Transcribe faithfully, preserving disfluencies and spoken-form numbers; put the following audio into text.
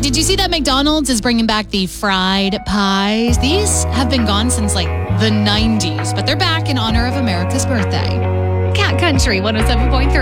did you see that McDonald's is bringing back the fried pies? These have been gone since like the nineties, but they're back in honor of America's birthday. Cat Country one oh seven point three.